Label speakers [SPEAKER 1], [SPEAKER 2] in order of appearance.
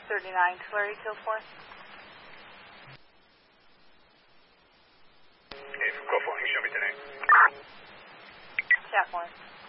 [SPEAKER 1] 39, Tulare, Kill 4.
[SPEAKER 2] Hey, from Call Flying, show me today.
[SPEAKER 1] Chat 1.